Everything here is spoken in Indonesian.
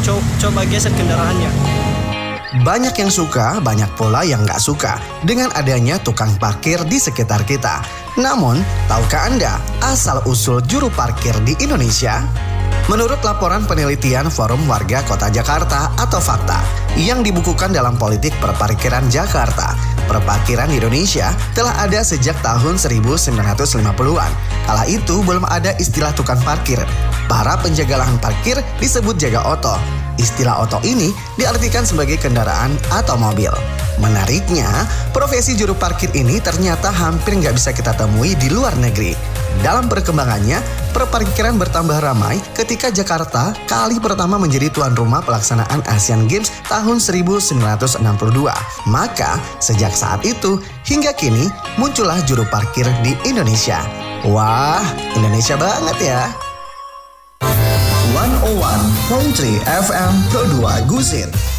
coba geser kendaraannya. Banyak yang suka, banyak pula yang nggak suka dengan adanya tukang parkir di sekitar kita. Namun, tahukah Anda asal-usul juru parkir di Indonesia? Menurut laporan penelitian Forum Warga Kota Jakarta atau Fakta yang dibukukan dalam Politik Perparkiran Jakarta, perparkiran di Indonesia telah ada sejak tahun 1950-an. Kala itu belum ada istilah tukang parkir. Para penjaga lahan parkir disebut jaga oto. Istilah oto ini diartikan sebagai kendaraan atau mobil. Menariknya, profesi juru parkir ini ternyata hampir nggak bisa kita temui di luar negeri. Dalam perkembangannya, perparkiran bertambah ramai ketika Jakarta kali pertama menjadi tuan rumah pelaksanaan Asian Games tahun 1962. Maka, sejak saat itu hingga kini muncullah juru parkir di Indonesia. Wah, Indonesia banget ya. 101.3 FM Pro 2 Gusir.